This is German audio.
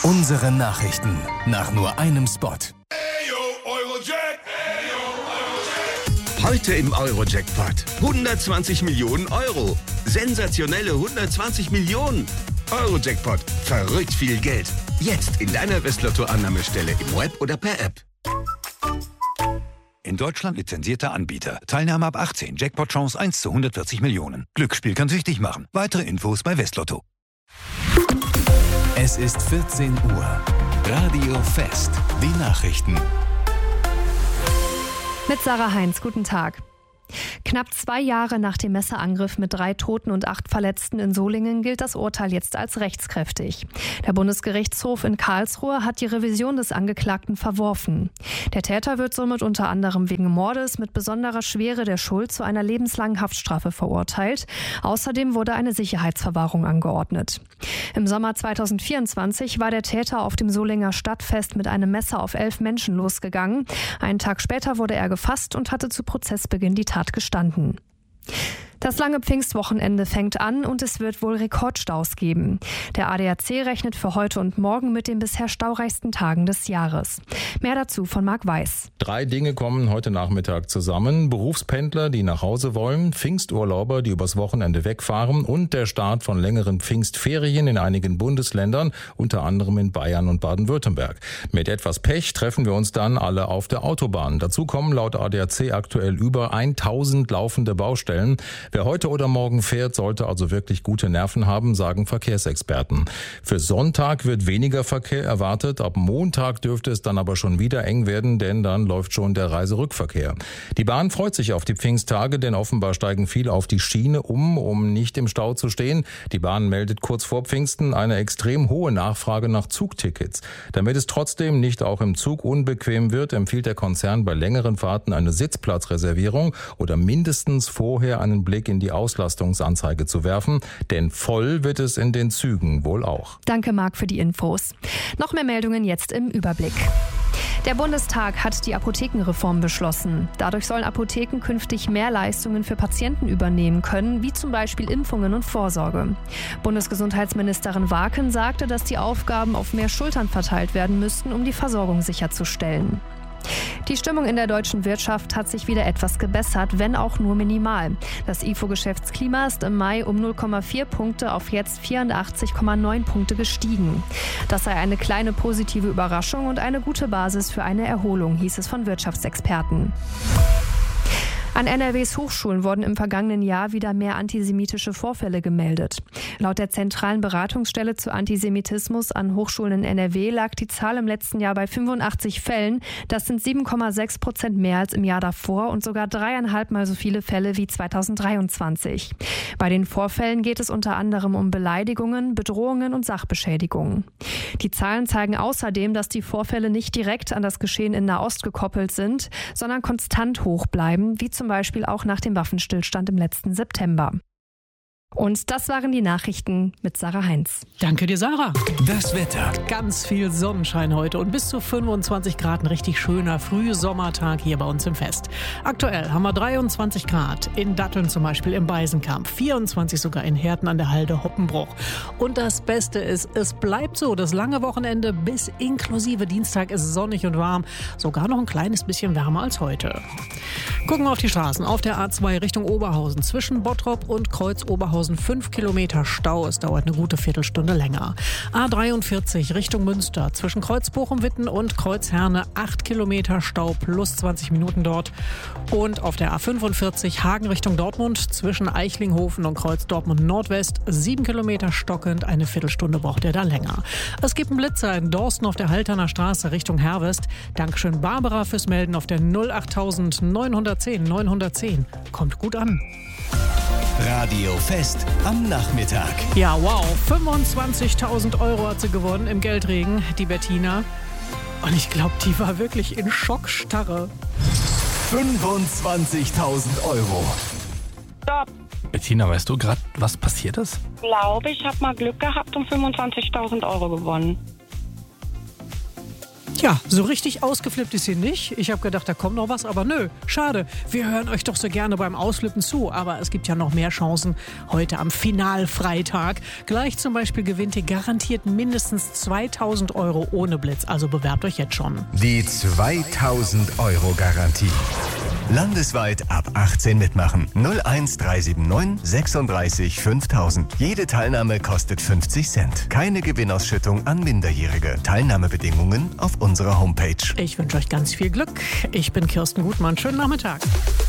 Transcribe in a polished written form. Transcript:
Unsere Nachrichten nach nur einem Spot. Heute im Euro-Jackpot 120 Millionen Euro. Sensationelle 120 Millionen. Euro-Jackpot. Verrückt viel Geld. Jetzt in deiner Westlotto-Annahmestelle im Web oder per App. In Deutschland lizenzierter Anbieter. Teilnahme ab 18. Jackpot-Chance 1 zu 140 Millionen. Glücksspiel kann süchtig machen. Weitere Infos bei Westlotto. Es ist 14 Uhr. Radio Fest. Die Nachrichten. Mit Sarah Heinz, guten Tag. Knapp 2 Jahre nach dem Messerangriff mit 3 Toten und 8 Verletzten in Solingen gilt das Urteil jetzt als rechtskräftig. Der Bundesgerichtshof in Karlsruhe hat die Revision des Angeklagten verworfen. Der Täter wird somit unter anderem wegen Mordes mit besonderer Schwere der Schuld zu einer lebenslangen Haftstrafe verurteilt. Außerdem wurde eine Sicherheitsverwahrung angeordnet. Im Sommer 2024 war der Täter auf dem Solinger Stadtfest mit einem Messer auf 11 Menschen losgegangen. Einen Tag später wurde er gefasst und hatte zu Prozessbeginn die Tat gestanden. Das lange Pfingstwochenende fängt an und es wird wohl Rekordstaus geben. Der ADAC rechnet für heute und morgen mit den bisher staureichsten Tagen des Jahres. Mehr dazu von Marc Weiß. 3 Dinge kommen heute Nachmittag zusammen. Berufspendler, die nach Hause wollen, Pfingsturlauber, die übers Wochenende wegfahren und der Start von längeren Pfingstferien in einigen Bundesländern, unter anderem in Bayern und Baden-Württemberg. Mit etwas Pech treffen wir uns dann alle auf der Autobahn. Dazu kommen laut ADAC aktuell über 1000 laufende Baustellen. Wer heute oder morgen fährt, sollte also wirklich gute Nerven haben, sagen Verkehrsexperten. Für Sonntag wird weniger Verkehr erwartet. Ab Montag dürfte es dann aber schon wieder eng werden, denn dann läuft schon der Reiserückverkehr. Die Bahn freut sich auf die Pfingsttage, denn offenbar steigen viele auf die Schiene um nicht im Stau zu stehen. Die Bahn meldet kurz vor Pfingsten eine extrem hohe Nachfrage nach Zugtickets. Damit es trotzdem nicht auch im Zug unbequem wird, empfiehlt der Konzern bei längeren Fahrten eine Sitzplatzreservierung oder mindestens vorher einen Blick in die Auslastungsanzeige zu werfen, denn voll wird es in den Zügen wohl auch. Danke, Marc, für die Infos. Noch mehr Meldungen jetzt im Überblick. Der Bundestag hat die Apothekenreform beschlossen. Dadurch sollen Apotheken künftig mehr Leistungen für Patienten übernehmen können, wie zum Beispiel Impfungen und Vorsorge. Bundesgesundheitsministerin Waken sagte, dass die Aufgaben auf mehr Schultern verteilt werden müssten, um die Versorgung sicherzustellen. Die Stimmung in der deutschen Wirtschaft hat sich wieder etwas gebessert, wenn auch nur minimal. Das IFO-Geschäftsklima ist im Mai um 0,4 Punkte auf jetzt 84,9 Punkte gestiegen. Das sei eine kleine positive Überraschung und eine gute Basis für eine Erholung, hieß es von Wirtschaftsexperten. An NRWs Hochschulen wurden im vergangenen Jahr wieder mehr antisemitische Vorfälle gemeldet. Laut der zentralen Beratungsstelle zu Antisemitismus an Hochschulen in NRW lag die Zahl im letzten Jahr bei 85 Fällen. Das sind 7,6% mehr als im Jahr davor und sogar 3,5 Mal so viele Fälle wie 2023. Bei den Vorfällen geht es unter anderem um Beleidigungen, Bedrohungen und Sachbeschädigungen. Die Zahlen zeigen außerdem, dass die Vorfälle nicht direkt an das Geschehen in Nahost gekoppelt sind, sondern konstant hoch bleiben, wie zum Beispiel auch nach dem Waffenstillstand im letzten September. Und das waren die Nachrichten mit Sarah Heinz. Danke dir, Sarah. Das Wetter. Ganz viel Sonnenschein heute und bis zu 25 Grad. Ein richtig schöner Frühsommertag hier bei uns im Fest. Aktuell haben wir 23 Grad in Datteln zum Beispiel im Beisenkamp, 24 sogar in Herten an der Halde Hoppenbruch. Und das Beste ist, es bleibt so. Das lange Wochenende bis inklusive Dienstag ist sonnig und warm. Sogar noch ein kleines bisschen wärmer als heute. Gucken wir auf die Straßen. Auf der A2 Richtung Oberhausen zwischen Bottrop und Kreuz-Oberhausen 5 Kilometer Stau. Es dauert eine gute Viertelstunde länger. A43 Richtung Münster zwischen Kreuz-Bochum-Witten und Kreuz-Herne 8 Kilometer Stau plus 20 Minuten dort. Und auf der A45 Hagen Richtung Dortmund zwischen Eichlinghofen und Kreuz-Dortmund Nordwest 7 Kilometer stockend. Eine Viertelstunde braucht er da länger. Es gibt einen Blitzer in Dorsten auf der Halterner Straße Richtung Herwest. Dankeschön Barbara fürs Melden auf der 08000 910 910. Kommt gut an. Radio Fest am Nachmittag. Ja, wow. 25.000 Euro hat sie gewonnen im Geldregen, die Bettina. Und ich glaube, die war wirklich in Schockstarre. 25.000 Euro. Stopp. Bettina, weißt du gerade, was passiert ist? Ich glaube, ich habe mal Glück gehabt und 25.000 Euro gewonnen. Ja, so richtig ausgeflippt ist sie nicht. Ich habe gedacht, da kommt noch was, aber nö, schade. Wir hören euch doch so gerne beim Ausflippen zu, aber es gibt ja noch mehr Chancen heute am Finalfreitag. Gleich zum Beispiel gewinnt ihr garantiert mindestens 2.000 € ohne Blitz, also bewerbt euch jetzt schon. Die 2.000 € Garantie. Landesweit ab 18 mitmachen. 01379 36 5000. Jede Teilnahme kostet 50 Cent. Keine Gewinnausschüttung an Minderjährige. Teilnahmebedingungen auf unserer Homepage. Ich wünsche euch ganz viel Glück. Ich bin Kirsten Gutmann. Schönen Nachmittag.